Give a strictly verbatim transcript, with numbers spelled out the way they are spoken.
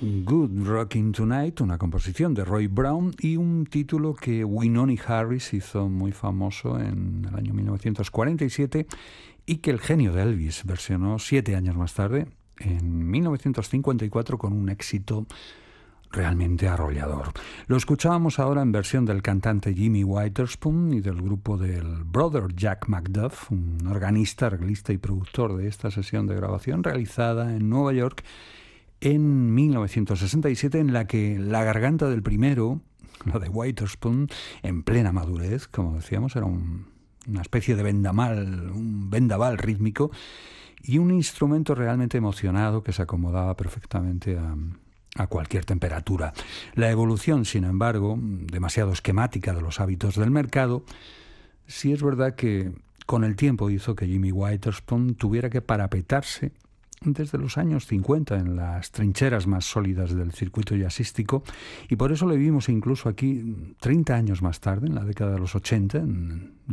Good Rockin' Tonight, una composición de Roy Brown y un título que Wynonie Harris hizo muy famoso en el año mil novecientos cuarenta y siete y que el genio de Elvis versionó siete años más tarde, en mil novecientos cincuenta y cuatro, con un éxito realmente arrollador. Lo escuchábamos ahora en versión del cantante Jimmy Witherspoon y del grupo del Brother Jack McDuff, un organista, arreglista y productor de esta sesión de grabación realizada en Nueva York en mil novecientos sesenta y siete, en la que la garganta del primero, la de Witherspoon, en plena madurez, como decíamos, era un, una especie de vendaval, un vendaval rítmico y un instrumento realmente emocionado que se acomodaba perfectamente a, a cualquier temperatura. La evolución, sin embargo, demasiado esquemática de los hábitos del mercado, sí es verdad que con el tiempo hizo que Jimmy Witherspoon tuviera que parapetarse desde los años cincuenta en las trincheras más sólidas del circuito jazzístico, y por eso le vimos incluso aquí treinta años más tarde, en la década de los ochenta, en